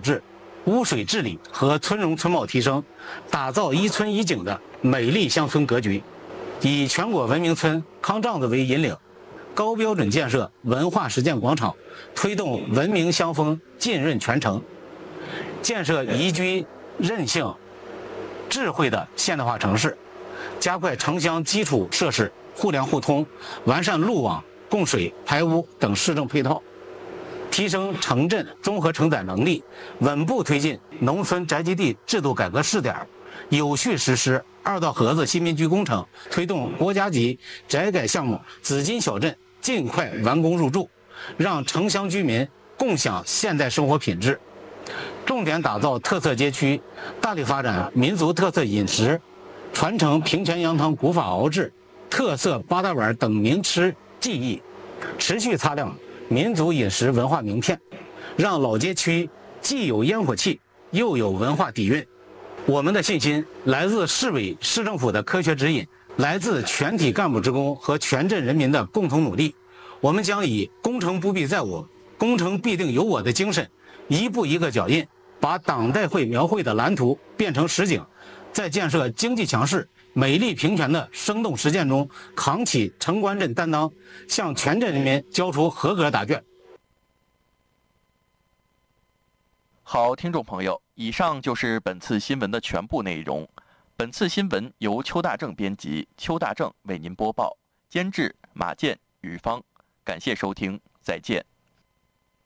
治、污水治理和村容村貌提升，打造一村一景的美丽乡村格局。以全国文明村康帐子为引领，高标准建设文化实践广场，推动文明乡风浸润全城，建设宜居、韧性、智慧的现代化城市，加快城乡基础设施互联互通，完善路网、供水、排污等市政配套，提升城镇综合承载能力，稳步推进农村宅基地制度改革试点，有序实施2道河子新民居工程，推动国家级宅改项目紫金小镇尽快完工入住，让城乡居民共享现代生活品质。重点打造特色街区，大力发展民族特色饮食，传承平泉羊汤古法熬制、特色八大碗等名吃技艺，持续擦亮民族饮食文化名片，让老街区既有烟火气，又有文化底蕴。我们的信心来自市委市政府的科学指引，来自全体干部职工和全镇人民的共同努力。我们将以工程不必在我，工程必定有我的精神，一步一个脚印，把党代会描绘的蓝图变成实景，在建设经济强势、美丽平权的生动实践中，扛起城关镇担当，向全镇人民交出合格答卷。 好，听众朋友，以上就是本次新闻的全部内容。本次新闻由邱大正编辑，邱大正为您播报，监制马健、于芳。感谢收听，再见。